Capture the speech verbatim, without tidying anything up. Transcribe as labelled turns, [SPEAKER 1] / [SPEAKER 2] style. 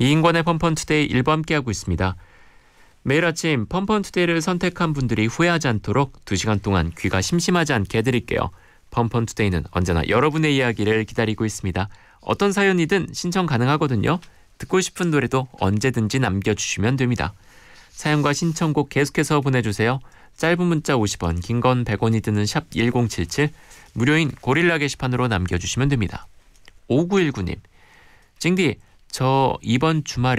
[SPEAKER 1] 이인권의 펀펀투데이 일 부 함께하고 있습니다. 매일 아침 펀펀투데이를 선택한 분들이 후회하지 않도록 두 시간 동안 귀가 심심하지 않게 해드릴게요. 펀펀투데이는 언제나 여러분의 이야기를 기다리고 있습니다. 어떤 사연이든 신청 가능하거든요. 듣고 싶은 노래도 언제든지 남겨주시면 됩니다. 사연과 신청곡 계속해서 보내주세요. 짧은 문자 오십 원, 긴 건 백 원이 드는 샵 일공칠칠, 무료인 고릴라 게시판으로 남겨주시면 됩니다. 오구일구 님, 찡디, 저 이번 주말에